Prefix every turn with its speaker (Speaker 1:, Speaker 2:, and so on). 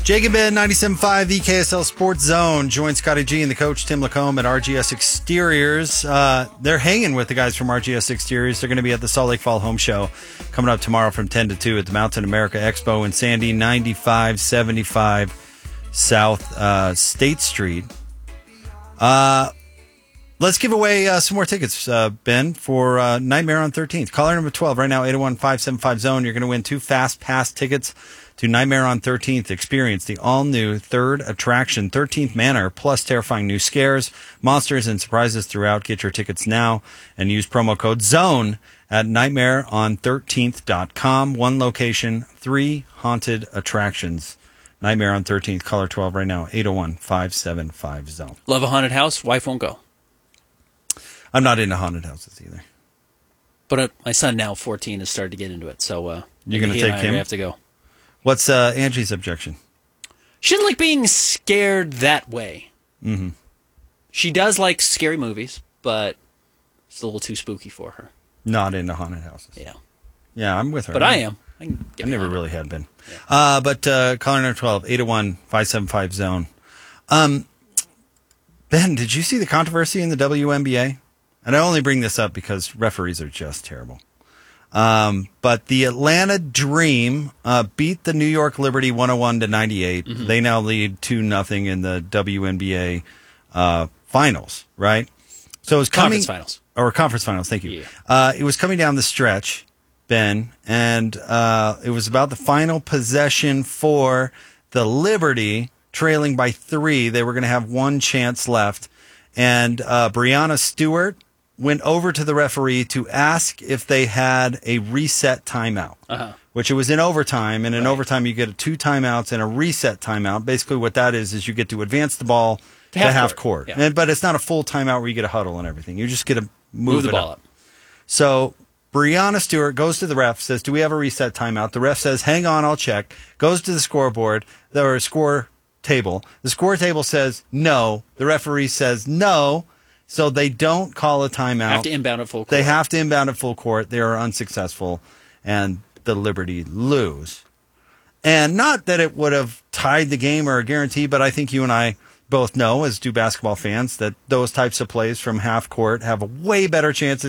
Speaker 1: Jacob Ben, 97.5, the KSL Sports Zone. Join Scotty G and the coach, Tim Lacombe, at RGS Exteriors. They're hanging with the guys from RGS Exteriors. They're going to be at the Salt Lake Fall Home Show coming up tomorrow from 10 to 2 at the Mountain America Expo in Sandy, 9575 South State Street. Let's give away some more tickets, Ben, for Nightmare on 13th. Caller number 12 right now, 801-575-ZONE. You're going to win 2 Fast Pass tickets to Nightmare on 13th. Experience the all-new third attraction, 13th Manor, plus terrifying new scares, monsters, and surprises throughout. Get your tickets now and use promo code ZONE at nightmareon13th.com. One location, 3 haunted attractions. Nightmare on 13th. Caller 12 right now, 801-575-ZONE.
Speaker 2: Love a haunted house, wife won't go.
Speaker 1: I'm not into haunted houses either.
Speaker 2: But my son, now 14, has started to get into it. So
Speaker 1: you're going to take him?
Speaker 2: We have to go.
Speaker 1: What's Angie's objection?
Speaker 2: She doesn't like being scared that way.
Speaker 1: Mm-hmm.
Speaker 2: She does like scary movies, but it's a little too spooky for her.
Speaker 1: Not into haunted houses.
Speaker 2: Yeah.
Speaker 1: Yeah, I'm with her.
Speaker 2: But I am. I
Speaker 1: never really had been.
Speaker 2: Yeah.
Speaker 1: But caller number 12, 801-575-ZONE. Ben, did you see the controversy in the WNBA? And I only bring this up because referees are just terrible. But the Atlanta Dream beat the New York Liberty 101-98. Mm-hmm. They now lead 2-0 in the WNBA finals, right? So it was
Speaker 2: conference finals.
Speaker 1: Or conference finals, thank you.
Speaker 2: Yeah.
Speaker 1: It was coming down the stretch, Ben, and it was about the final possession for the Liberty, trailing by 3. They were going to have one chance left. And Breanna Stewart went over to the referee to ask if they had a reset timeout, which it was in overtime. And in overtime, you get 2 timeouts and a reset timeout. Basically, what that is you get to advance the ball to half court.
Speaker 2: Yeah.
Speaker 1: But it's not a full timeout where you get a huddle and everything. You just get to move
Speaker 2: the ball up.
Speaker 1: So Breanna Stewart goes to the ref, says, "Do we have a reset timeout?" The ref says, "Hang on, I'll check." Goes to the scoreboard, or score table. The score table says no. The referee says no. So they don't call a timeout.
Speaker 2: Have to inbound at full court.
Speaker 1: They have to inbound at full court. They are unsuccessful, and the Liberty lose. And not that it would have tied the game or a guarantee, but I think you and I both know, as do basketball fans, that those types of plays from half court have a way better chances